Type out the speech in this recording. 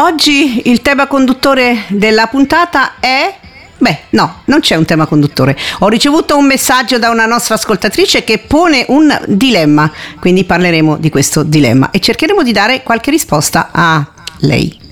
Oggi il tema conduttore della puntata è... no, non c'è un tema conduttore. Ho ricevuto un messaggio da una nostra ascoltatrice che pone un dilemma, quindi parleremo di questo dilemma e cercheremo di dare qualche risposta a lei.